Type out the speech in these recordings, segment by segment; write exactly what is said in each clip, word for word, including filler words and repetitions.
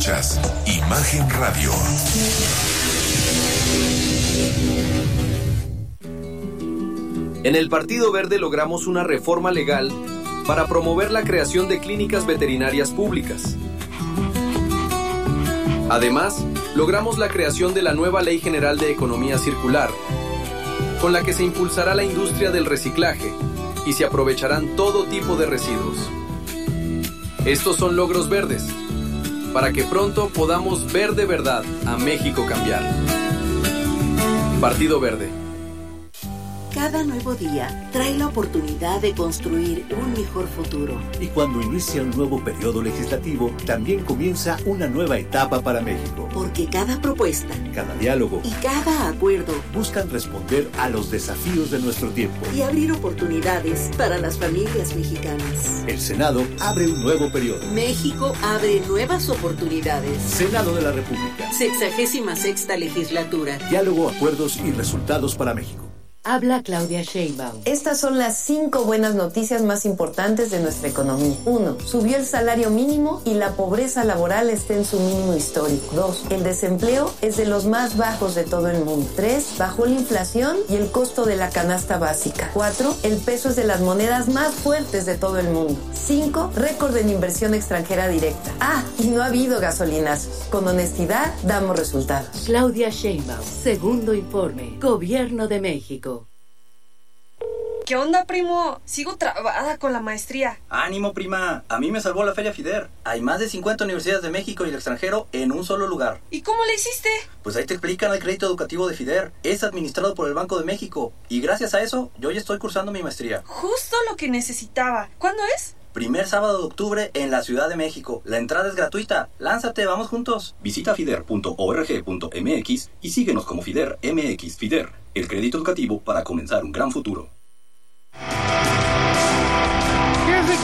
Escuchas Imagen Radio. En el Partido Verde logramos una reforma legal para promover la creación de clínicas veterinarias públicas. Además, logramos la creación de la nueva Ley General de Economía Circular, con la que se impulsará la industria del reciclaje y se aprovecharán todo tipo de residuos. Estos son logros verdes, para que pronto podamos ver de verdad a México cambiar. Partido Verde. Cada nuevo día trae la oportunidad de construir un mejor futuro. Y cuando inicia un nuevo periodo legislativo, también comienza una nueva etapa para México. Porque cada propuesta, cada diálogo y cada acuerdo buscan responder a los desafíos de nuestro tiempo y abrir oportunidades para las familias mexicanas. El Senado abre un nuevo periodo. México abre nuevas oportunidades. Senado de la República. Sexagésima sexta legislatura. Diálogo, acuerdos y resultados para México. Habla Claudia Sheinbaum. Estas son las cinco buenas noticias más importantes de nuestra economía. Uno, subió el salario mínimo y la pobreza laboral está en su mínimo histórico. Dos, el desempleo es de los más bajos de todo el mundo. Tres, bajó la inflación y el costo de la canasta básica. Cuatro, el peso es de las monedas más fuertes de todo el mundo. Cinco, récord en inversión extranjera directa. Ah, y no ha habido gasolinazos. Con honestidad, damos resultados. Claudia Sheinbaum, segundo informe, Gobierno de México. ¿Qué onda, primo? Sigo trabada con la maestría. Ánimo, prima. A mí me salvó la Feria FIDER. Hay más de cincuenta universidades de México y el extranjero en un solo lugar. ¿Y cómo le hiciste? Pues ahí te explican el crédito educativo de FIDER. Es administrado por el Banco de México. Y gracias a eso, yo ya estoy cursando mi maestría. Justo lo que necesitaba. ¿Cuándo es? Primer sábado de octubre en la Ciudad de México. La entrada es gratuita. Lánzate, vamos juntos. Visita fider punto org punto m x y síguenos como FIDER M X. FIDER, el crédito educativo para comenzar un gran futuro. Fíjate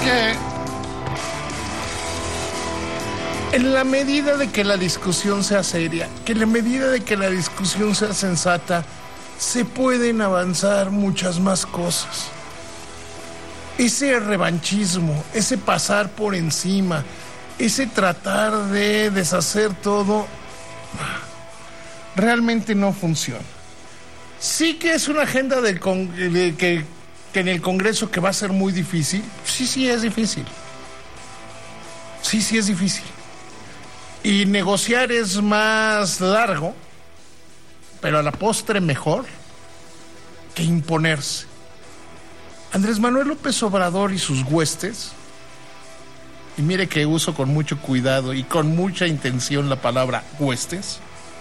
que en la medida de que la discusión sea seria, que en la medida de que la discusión sea sensata, se pueden avanzar muchas más cosas. Ese revanchismo, ese pasar por encima, ese tratar de deshacer todo, realmente no funciona. Sí que es una agenda del con, de, que, que en el Congreso que va a ser muy difícil. Sí, sí es difícil. Sí, sí es difícil. Y negociar es más largo, pero a la postre mejor que imponerse. Andrés Manuel López Obrador y sus huestes, y mire que uso con mucho cuidado y con mucha intención la palabra huestes,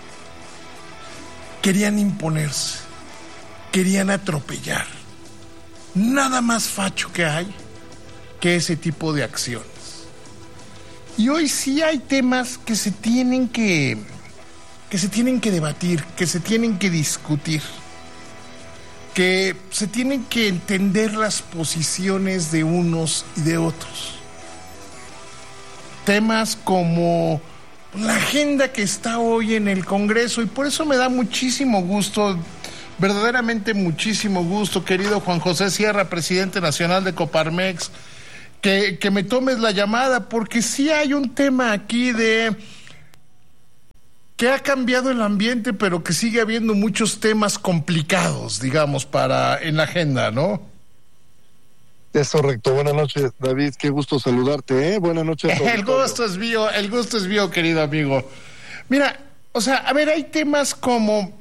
querían imponerse, querían atropellar. Nada más facho que hay que ese tipo de acciones. Y hoy sí hay temas que se tienen que, que se tienen que debatir, que se tienen que discutir, que se tienen que entender las posiciones de unos y de otros. Temas como la agenda que está hoy en el Congreso, y por eso me da muchísimo gusto, verdaderamente muchísimo gusto, querido Juan José Sierra, presidente nacional de Coparmex, que, que me tomes la llamada, porque sí hay un tema aquí de que ha cambiado el ambiente, pero que sigue habiendo muchos temas complicados, digamos, para en la agenda, ¿no? Es correcto. Buenas noches, David. Qué gusto saludarte, ¿eh? Buenas noches. El gusto es mío, el gusto es mío, querido amigo. Mira, o sea, a ver, hay temas como...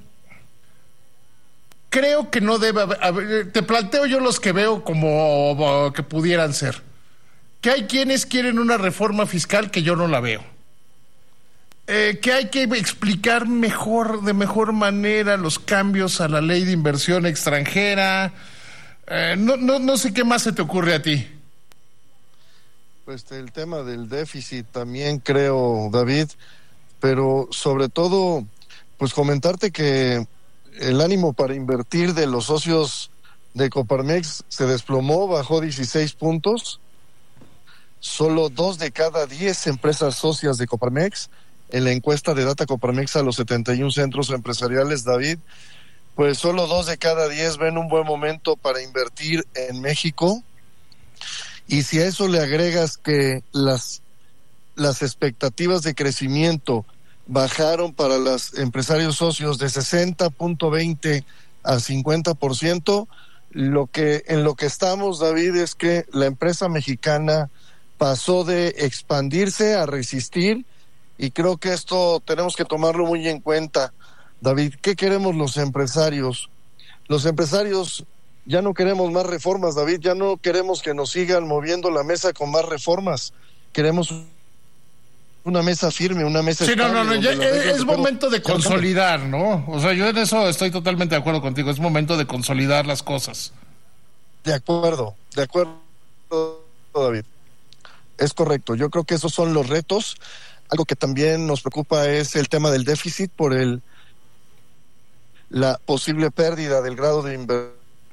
Creo que no debe haber... Te planteo yo los que veo como que pudieran ser. Que hay quienes quieren una reforma fiscal que yo no la veo. Eh, que hay que explicar mejor, de mejor manera, los cambios a la ley de inversión extranjera. Eh, no, no, no sé qué más se te ocurre a ti. Pues el tema del déficit también creo, David, pero sobre todo, pues comentarte que el ánimo para invertir de los socios de Coparmex se desplomó, bajó dieciséis puntos. Solo dos de cada diez empresas socias de Coparmex, en la encuesta de Data Coparmex a los setenta y un centros empresariales, David, pues solo dos de cada diez ven un buen momento para invertir en México. Y si a eso le agregas que las las expectativas de crecimiento bajaron para los empresarios socios de sesenta punto veinte a cincuenta por ciento, lo que, en lo que estamos, David, es que la empresa mexicana pasó de expandirse a resistir, y creo que esto tenemos que tomarlo muy en cuenta, David. ¿Qué queremos los empresarios? Los empresarios ya no queremos más reformas, David, ya no queremos que nos sigan moviendo la mesa con más reformas, queremos una mesa firme, una mesa sí, estable. no, no, no, ya, es, es momento de juego. consolidar, ¿no? O sea, yo en eso estoy totalmente de acuerdo contigo, es momento de consolidar las cosas. De acuerdo, de acuerdo, David. Es correcto, yo creo que esos son los retos. Algo que también nos preocupa es el tema del déficit por el la posible pérdida del grado de inversión.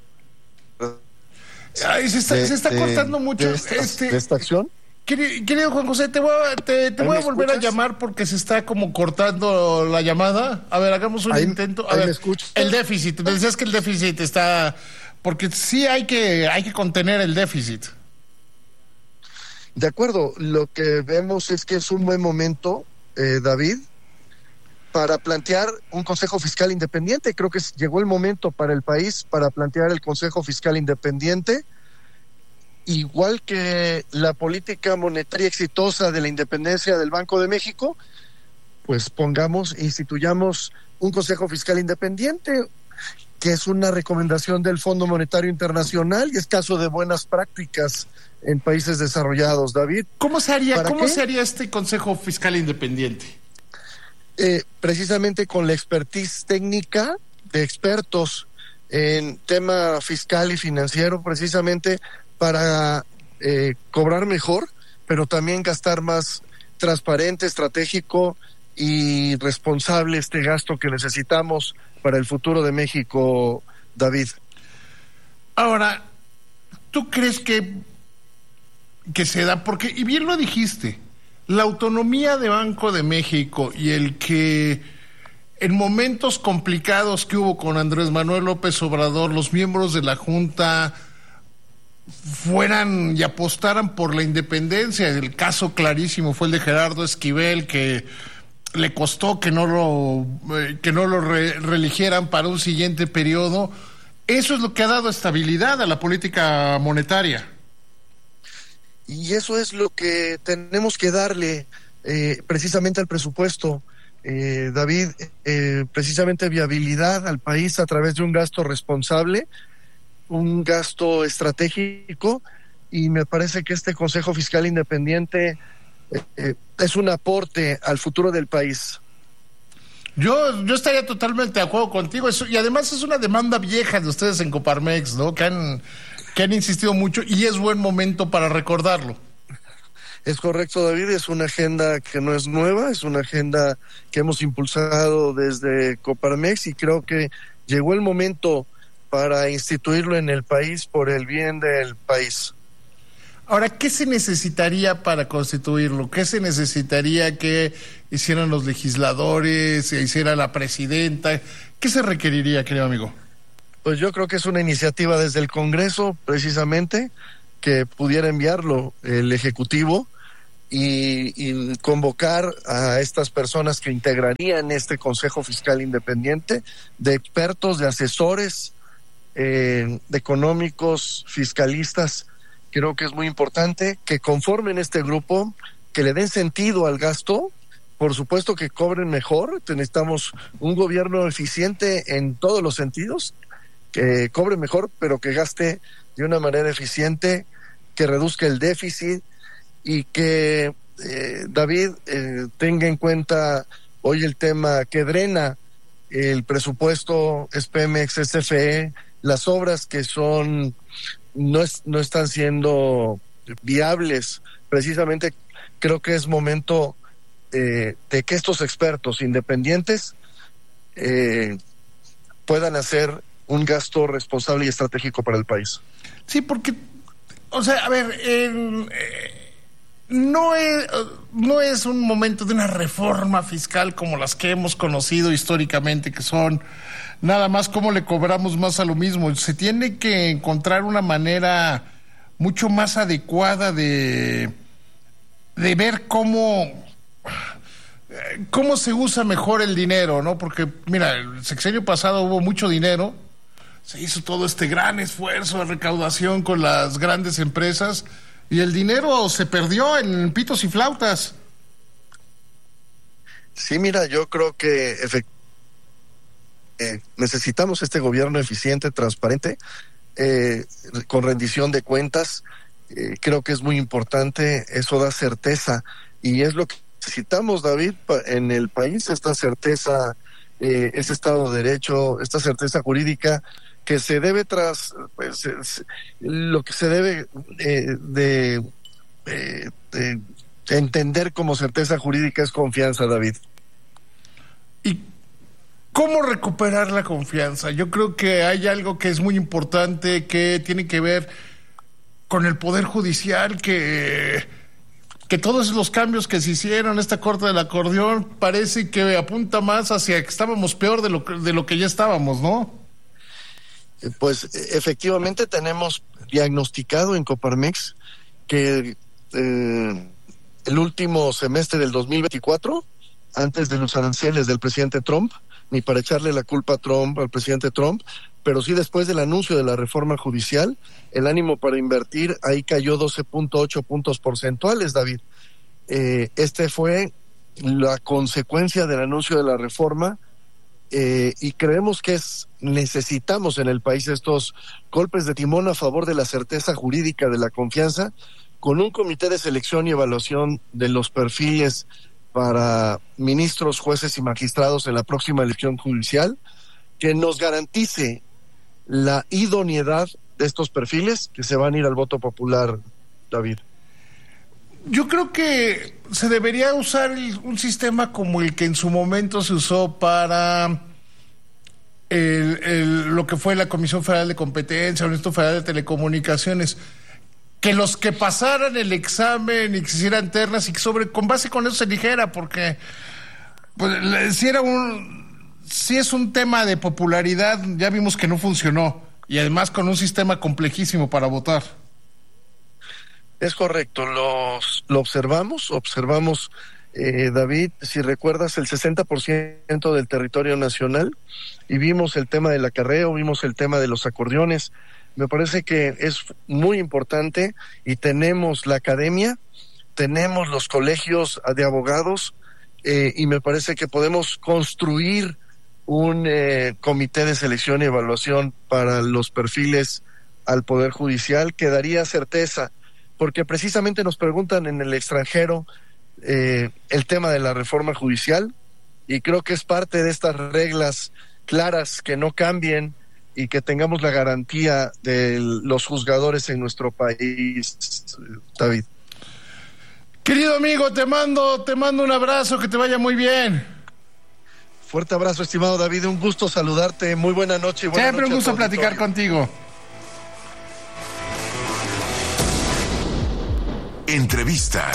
Ay, se está, de, se está de, cortando mucho. De esta, este, de esta acción. Querido Juan José, te voy a, te, te voy a volver escuchas? a llamar porque se está como cortando la llamada. A ver, hagamos un ahí, intento. A ahí ver, me escuchas. El déficit, me decías que el déficit está... Porque sí hay que, hay que contener el déficit. De acuerdo, lo que vemos es que es un buen momento, eh, David, para plantear un Consejo Fiscal Independiente. Creo que llegó el momento para el país para plantear el Consejo Fiscal Independiente, igual que la política monetaria exitosa de la independencia del Banco de México, pues pongamos, instituyamos un Consejo Fiscal Independiente, que es una recomendación del Fondo Monetario Internacional y es caso de buenas prácticas en países desarrollados, David. ¿Cómo se haría, cómo se haría este Consejo Fiscal Independiente? Eh, precisamente con la expertise técnica de expertos en tema fiscal y financiero, precisamente para eh, cobrar mejor, pero también gastar más transparente, estratégico y responsable este gasto que necesitamos para el futuro de México, David. Ahora, ¿tú crees que que se da? Porque, y bien lo dijiste, la autonomía de Banco de México y el que en momentos complicados que hubo con Andrés Manuel López Obrador, los miembros de la Junta fueran y apostaran por la independencia. El caso clarísimo fue el de Gerardo Esquivel, que le costó que no lo eh, que no lo re, reeligieran para un siguiente periodo. Eso es lo que ha dado estabilidad a la política monetaria. Y eso es lo que tenemos que darle eh, precisamente al presupuesto, eh, David, eh, precisamente viabilidad al país a través de un gasto responsable, un gasto estratégico, y me parece que este Consejo Fiscal Independiente eh, eh, es un aporte al futuro del país. Yo yo estaría totalmente de acuerdo contigo, eso, y además es una demanda vieja de ustedes en Coparmex, ¿no? Que han, que han insistido mucho y es buen momento para recordarlo. Es correcto, David, es una agenda que no es nueva, es una agenda que hemos impulsado desde Coparmex y creo que llegó el momento para instituirlo en el país por el bien del país. Ahora, ¿qué se necesitaría para constituirlo? ¿Qué se necesitaría que hicieran los legisladores, que hiciera la presidenta? ¿Qué se requeriría, querido amigo? Pues yo creo que es una iniciativa desde el Congreso, precisamente, que pudiera enviarlo el Ejecutivo y, y convocar a estas personas que integrarían este Consejo Fiscal Independiente, de expertos, de asesores, eh, de económicos, fiscalistas. Creo que es muy importante que conformen este grupo, que le den sentido al gasto, por supuesto que cobren mejor. Necesitamos un gobierno eficiente en todos los sentidos, que cobre mejor, pero que gaste de una manera eficiente, que reduzca el déficit y que eh, David eh, tenga en cuenta hoy el tema que drena el presupuesto, es Pemex, es C F E, las obras que son no, es, no están siendo viables. Precisamente creo que es momento eh, de que estos expertos independientes eh, puedan hacer un gasto responsable y estratégico para el país. Sí, porque, o sea, a ver, eh, no es, no es un momento de una reforma fiscal como las que hemos conocido históricamente, que son nada más cómo le cobramos más a lo mismo. Se tiene que encontrar una manera mucho más adecuada de, de ver cómo, cómo se usa mejor el dinero, ¿no? Porque, mira, el sexenio pasado hubo mucho dinero, se hizo todo este gran esfuerzo de recaudación con las grandes empresas y el dinero se perdió en pitos y flautas. Sí, mira, yo creo que efectivamente eh, necesitamos este gobierno eficiente, transparente, eh, con rendición de cuentas. Eh, creo que es muy importante, eso da certeza y es lo que necesitamos, David, en el país, esta certeza, eh, ese Estado de Derecho, esta certeza jurídica que se debe tras, pues, es, lo que se debe eh, de, eh, de entender como certeza jurídica es confianza, David. ¿Y cómo recuperar la confianza? Yo creo que hay algo que es muy importante que tiene que ver con el Poder Judicial, que, que todos los cambios que se hicieron, esta corte del acordeón, parece que apunta más hacia que estábamos peor de lo, de lo que ya estábamos, ¿no? Pues efectivamente tenemos diagnosticado en Coparmex que eh, el último semestre del dos mil veinticuatro, antes de los aranceles del presidente Trump, ni para echarle la culpa a Trump, al presidente Trump, pero sí después del anuncio de la reforma judicial, el ánimo para invertir ahí cayó doce punto ocho puntos porcentuales, David. Eh, este fue la consecuencia del anuncio de la reforma eh, y creemos que es necesitamos en el país estos golpes de timón a favor de la certeza jurídica, de la confianza, con un comité de selección y evaluación de los perfiles para ministros, jueces y magistrados en la próxima elección judicial, que nos garantice la idoneidad de estos perfiles que se van a ir al voto popular, David. Yo creo que se debería usar el, un sistema como el que en su momento se usó para el, el, lo que fue la Comisión Federal de Competencia, el Instituto Federal de Telecomunicaciones, que los que pasaran el examen y que se hicieran ternas y que sobre con base con eso se eligiera, porque pues, si era un si es un tema de popularidad, ya vimos que no funcionó, y además con un sistema complejísimo para votar. Es correcto, los, lo observamos, observamos, eh, David, si recuerdas, el sesenta por ciento del territorio nacional, y vimos el tema del acarreo, vimos el tema de los acordeones. Me parece que es muy importante y tenemos la academia, tenemos los colegios de abogados eh, y me parece que podemos construir un eh, comité de selección y evaluación para los perfiles al Poder Judicial que daría certeza, porque precisamente nos preguntan en el extranjero eh, el tema de la reforma judicial y creo que es parte de estas reglas claras que no cambien y que tengamos la garantía de los juzgadores en nuestro país, David. Querido amigo, te mando, te mando un abrazo, que te vaya muy bien. Fuerte abrazo, estimado David, un gusto saludarte, muy buena noche. Y buena Siempre noche un gusto a platicar auditorio. contigo. Entrevista.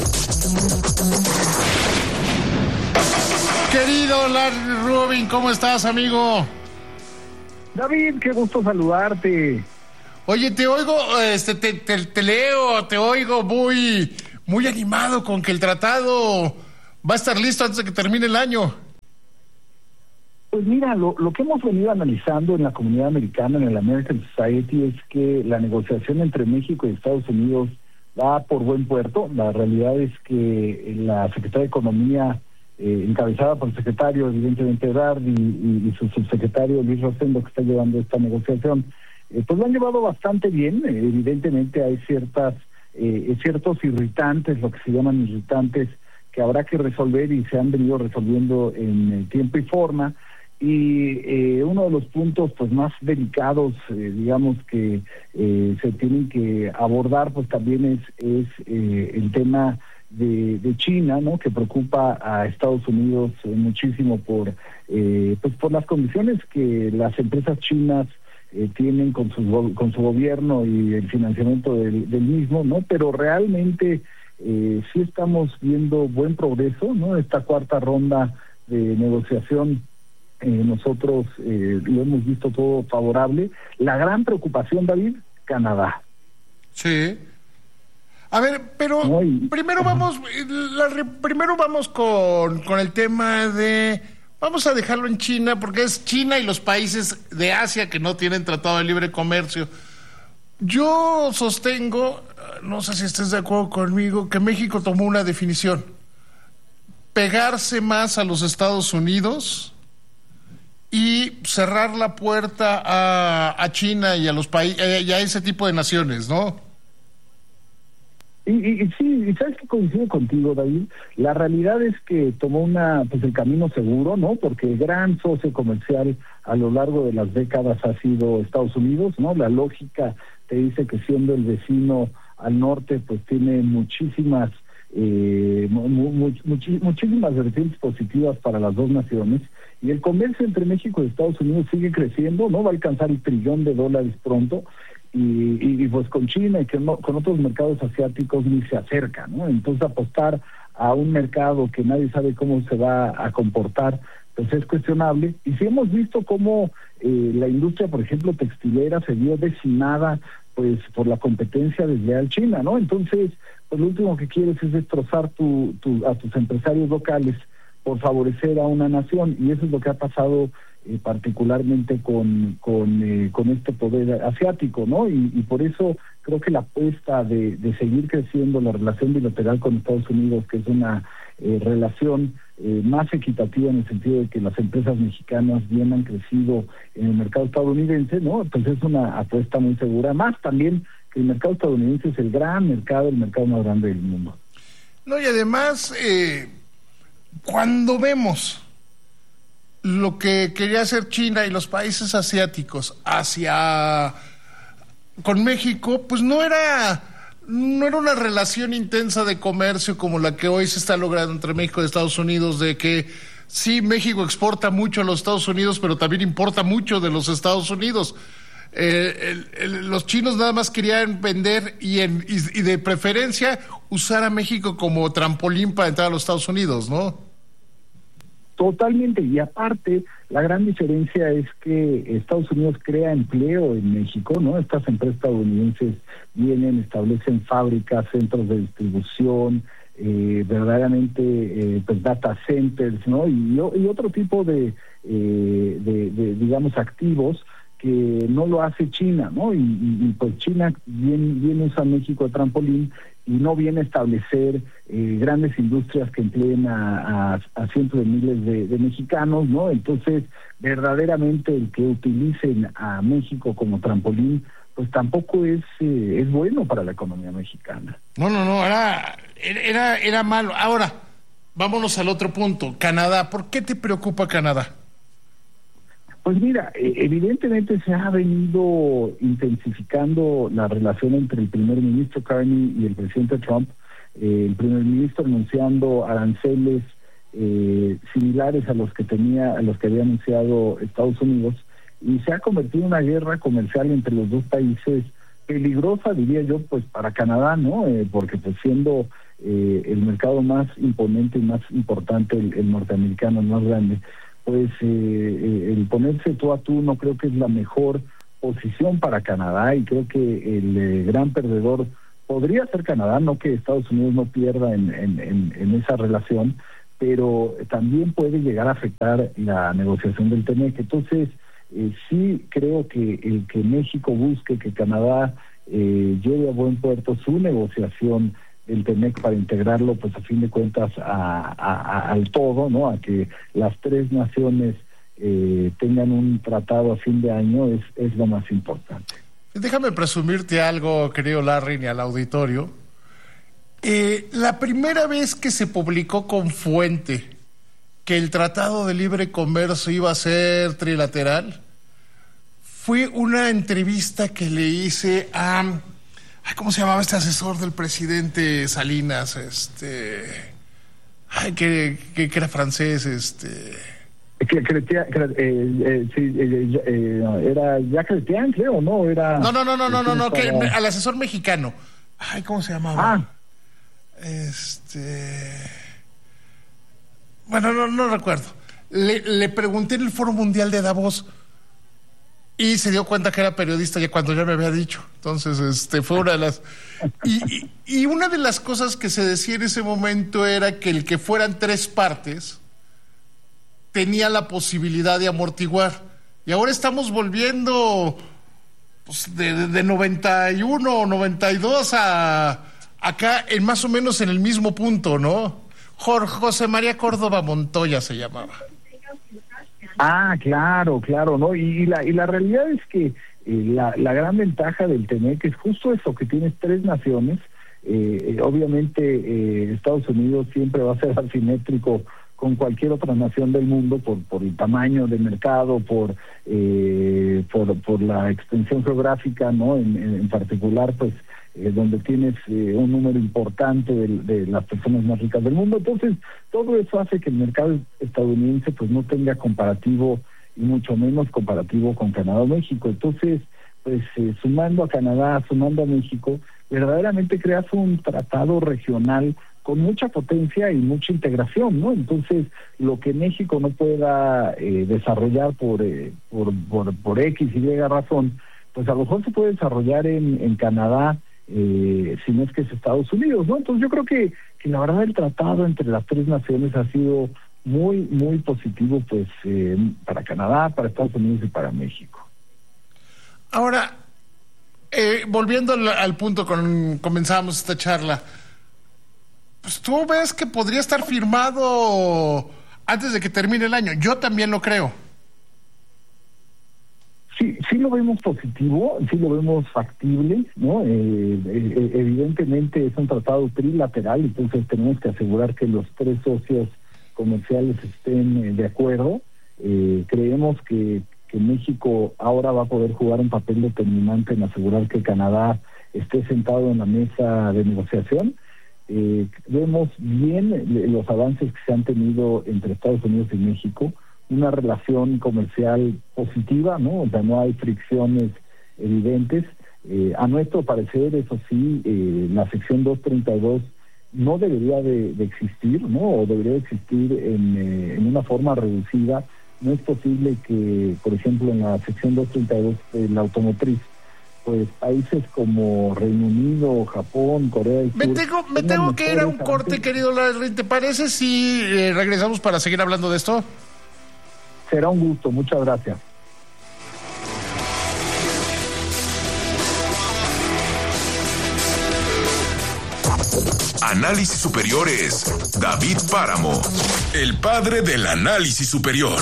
Querido Larry Rubin, ¿cómo estás, amigo? David, qué gusto saludarte. Oye, te oigo, este, te, te, te leo, te oigo muy, muy animado con que el tratado va a estar listo antes de que termine el año. Pues mira, lo, lo que hemos venido analizando en la comunidad americana, en el American Society, es que la negociación entre México y Estados Unidos va por buen puerto. La realidad es que la Secretaría de Economía, eh, encabezada por el secretario, evidentemente, Ebrard, y, y, y su subsecretario Luis Rosendo, que está llevando esta negociación, eh, pues lo han llevado bastante bien. Eh, evidentemente hay ciertas eh, ciertos irritantes, lo que se llaman irritantes, que habrá que resolver y se han venido resolviendo en eh, tiempo y forma. Y eh, uno de los puntos pues más delicados, eh, digamos, que eh, se tienen que abordar, pues también es, es eh, el tema de, de China, ¿no? Que preocupa a Estados Unidos eh, muchísimo por eh, pues por las condiciones que las empresas chinas eh, tienen con su con su gobierno y el financiamiento del, del mismo, ¿no? Pero realmente eh, sí estamos viendo buen progreso, ¿no? Esta cuarta ronda de negociación. Eh, nosotros eh, lo hemos visto todo favorable. La gran preocupación, David, Canadá. Sí. A ver, pero no, y... primero vamos, la, primero vamos con, con el tema de, vamos a dejarlo en China, porque es China y los países de Asia que no tienen tratado de libre comercio. Yo sostengo, no sé si estés de acuerdo conmigo, que México tomó una definición: pegarse más a los Estados Unidos y cerrar la puerta a, a China y a los países y a ese tipo de naciones, ¿no? Y, y, y sí, y sabes que coincido contigo, David. La realidad es que tomó una, pues el camino seguro, ¿no? Porque el gran socio comercial a lo largo de las décadas ha sido Estados Unidos, ¿no? La lógica te dice que siendo el vecino al norte, pues tiene muchísimas, eh, mu, mu, muchi, muchísimas vertientes positivas para las dos naciones. Y el comercio entre México y Estados Unidos sigue creciendo, ¿no? Va a alcanzar el trillón de dólares pronto. Y, y, y pues con China y que no, con otros mercados asiáticos ni se acerca, ¿no? Entonces apostar a un mercado que nadie sabe cómo se va a comportar, pues es cuestionable. Y sí hemos visto cómo eh, la industria, por ejemplo, textilera se vio decimada pues por la competencia desleal China, ¿no? Entonces, pues lo último que quieres es destrozar tu, tu, a tus empresarios locales por favorecer a una nación, y eso es lo que ha pasado eh, particularmente con con, eh, con este poder asiático, ¿no? Y, y por eso creo que la apuesta de, de seguir creciendo la relación bilateral con Estados Unidos, que es una eh, relación eh, más equitativa en el sentido de que las empresas mexicanas bien han crecido en el mercado estadounidense, ¿no? Entonces es una apuesta muy segura, más también que el mercado estadounidense es el gran mercado, el mercado más grande del mundo. No, y además, eh, cuando vemos lo que quería hacer China y los países asiáticos hacia con México, pues no era no era una relación intensa de comercio como la que hoy se está logrando entre México y Estados Unidos, de que sí, México exporta mucho a los Estados Unidos, pero también importa mucho de los Estados Unidos. Eh, el, el, los chinos nada más querían vender y, en, y, y de preferencia usar a México como trampolín para entrar a los Estados Unidos, ¿no? Totalmente, y aparte, la gran diferencia es que Estados Unidos crea empleo en México, ¿no? Estas empresas estadounidenses vienen, establecen fábricas, centros de distribución, eh, verdaderamente, eh, pues data centers, ¿no? Y, y otro tipo de, eh, de, de, digamos, activos que no lo hace China, ¿no? Y, y, y pues China bien, bien usa México de trampolín y no viene a establecer eh, grandes industrias que empleen a, a, a cientos de miles de, de mexicanos, ¿no? Entonces, verdaderamente el que utilicen a México como trampolín, pues tampoco es eh, es bueno para la economía mexicana. No, no, no, era, era, era malo. Ahora, vámonos al otro punto, Canadá. ¿Por qué te preocupa Canadá? Pues mira, evidentemente se ha venido intensificando la relación entre el primer ministro Carney y el presidente Trump. Eh, el primer ministro anunciando aranceles eh, similares a los que tenía, a los que había anunciado Estados Unidos, y se ha convertido en una guerra comercial entre los dos países peligrosa, diría yo, pues para Canadá, ¿no? Eh, porque pues siendo eh, el mercado más imponente y más importante, el, el norteamericano, el más grande, pues eh, el ponerse tú a tú no creo que es la mejor posición para Canadá, y creo que el eh, gran perdedor podría ser Canadá, no que Estados Unidos no pierda en, en, en, en esa relación, pero también puede llegar a afectar la negociación del T M E C. Entonces, eh, sí creo que el que México busque que Canadá eh, lleve a buen puerto su negociación el T M E C para integrarlo, pues a fin de cuentas a, a, a, al todo, ¿no? A que las tres naciones eh, tengan un tratado a fin de año es, es lo más importante. Déjame presumirte algo, querido Larry, y al auditorio. Eh, la primera vez que se publicó con fuente que el Tratado de Libre Comercio iba a ser trilateral fue una entrevista que le hice a... ¿Cómo se llamaba este asesor del presidente Salinas? Este, ay, que, que, que era francés, este. Que, Chrétien, eh, eh, sí, eh, eh, era ya Chrétien, creo, ¿no? Era. No, no, no, no, no, no, no, que al asesor mexicano. Ay, ¿cómo se llamaba? Ah. Este. Bueno, no, no recuerdo. Le, le pregunté en el Foro Mundial de Davos. Y se dio cuenta que era periodista ya cuando ya me había dicho. Entonces, este, fue una de las... Y, y, y una de las cosas que se decía en ese momento era que el que fueran tres partes tenía la posibilidad de amortiguar. Y ahora estamos volviendo pues, de, de noventa y uno o noventa y dos a acá, en más o menos en el mismo punto, ¿no? Jorge José María Córdoba Montoya se llamaba. Ah, claro, claro, ¿no? Y, y la y la realidad es que eh, la, la gran ventaja del TEMEC es justo eso, que tienes tres naciones. Eh, eh, obviamente eh, Estados Unidos siempre va a ser asimétrico con cualquier otra nación del mundo por por el tamaño del mercado, por eh, por, por la extensión geográfica, ¿no? En, en, en particular, pues, Eh, donde tienes eh, un número importante de, de las personas más ricas del mundo. Entonces, todo eso hace que el mercado estadounidense pues no tenga comparativo, y mucho menos comparativo con Canadá o México. Entonces, pues eh, sumando a Canadá, sumando a México, verdaderamente creas un tratado regional con mucha potencia y mucha integración, ¿no? Entonces, lo que México no pueda eh, desarrollar por, eh, por, por, por X y Y razón, pues a lo mejor se puede desarrollar en, en Canadá, Eh, si no es que es Estados Unidos, ¿no? Entonces yo creo que, que la verdad el tratado entre las tres naciones ha sido muy, muy positivo, pues, eh, para Canadá, para Estados Unidos y para México. Ahora, eh, volviendo al, al punto con comenzamos esta charla, pues tú ves que podría estar firmado antes de que termine el año. Yo también lo creo. Sí, sí lo vemos positivo, sí lo vemos factible, ¿no? Eh, eh, evidentemente es un tratado trilateral, entonces tenemos que asegurar que los tres socios comerciales estén eh, de acuerdo. Eh, creemos que, que México ahora va a poder jugar un papel determinante en asegurar que Canadá esté sentado en la mesa de negociación. Eh, vemos bien los avances que se han tenido entre Estados Unidos y México, una relación comercial positiva, ¿no? O sea, no hay fricciones evidentes. Eh, a nuestro parecer, eso sí, eh, la sección doscientos treinta y dos no debería de, de existir, ¿no? O debería existir en, eh, en una forma reducida. No es posible que, por ejemplo, en la sección doscientos treinta y dos de la automotriz, pues países como Reino Unido, Japón, Corea del Sur... Me tengo, me tengo que ir a un corte, querido Larry. ¿Te parece si eh, regresamos para seguir hablando de esto? Será un gusto, muchas gracias. Análisis Superior es David Páramo, el padre del análisis superior.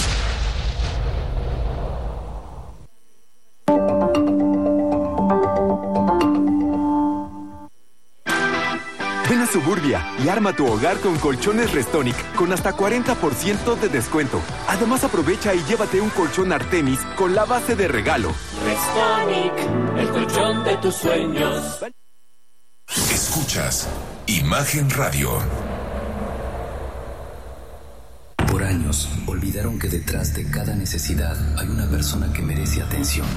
Ven a Suburbia y arma tu hogar con colchones Restonic con hasta cuarenta por ciento de descuento. Además, aprovecha y llévate un colchón Artemis con la base de regalo. Restonic, el colchón de tus sueños. Escuchas Imagen Radio. Por años, olvidaron que detrás de cada necesidad hay una persona que merece atención.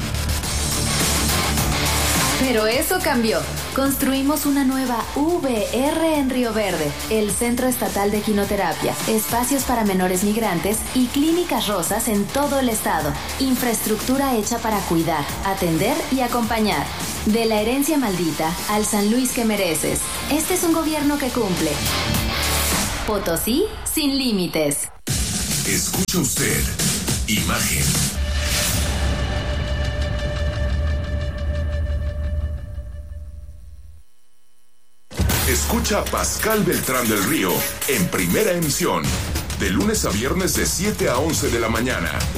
Pero eso cambió. Construimos una nueva V R en Río Verde, el Centro Estatal de Quinoterapia, espacios para menores migrantes y clínicas rosas en todo el estado. Infraestructura hecha para cuidar, atender y acompañar. De la herencia maldita al San Luis que mereces. Este es un gobierno que cumple. Potosí sin límites. Escucha usted Imagen. Escucha a Pascal Beltrán del Río en Primera Emisión, de lunes a viernes de siete a once de la mañana.